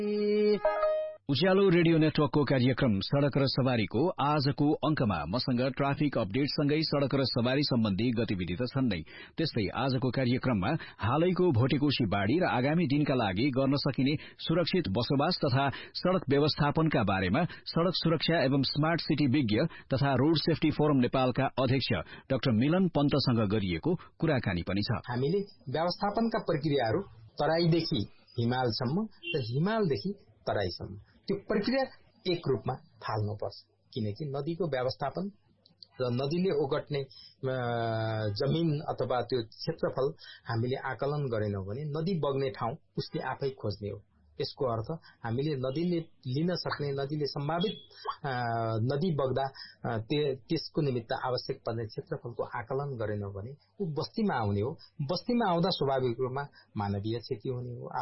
उज्यालो radio नेटवर्कको कार्यक्रम सड़क र सवारीको आजको अंकमा मसँग ट्राफिक अपडेटसँगै सड़क र सवारी सम्बन्धी गतिविधि त छन् नै। त्यस्तै आजको कार्यक्रममा हालैको भोटेकोशी बाढ़ी र आगामी दिनका लागि गर्न सकिने सुरक्षित बसोबास तथा सड़क व्यवस्थापनका बारेमा सड़क सुरक्षा एवं स्मार्ट सिटी विज्ञ तथा रोड सेफ्टी फोरम नेपालका अध्यक्ष डाक्टर मिलन पन्तसँग गरिएको कुराकानी पनि छ। हामीले व्यवस्थापनका प्रक्रियाहरू तराईदेखि हिमालसम्म र हिमालदेखि तराईसम्म त्यो प्रक्रिया एक रूपमा थाल्नुपर्छ, किनकि नदीको व्यवस्थापन र नदीले ओगट्ने जमिन अथवा त्यो क्षेत्रफल हामीले आकलन गरेनौं भने नदी बग्ने ठाउँ उसले आफै खोज्ने हो। यसको अर्थ हामीले नदीले लिन सक्ने, नदीले सम्भावित नदी बग्दा त्यसको निमित्त आवश्यक पर्ने क्षेत्रफलको आकलन गरेनौं भने ऊ बस्तीमा आउने हो। बस्तीमा आउँदा स्वाभाविक रूपमा मानवीय क्षति हुने हो,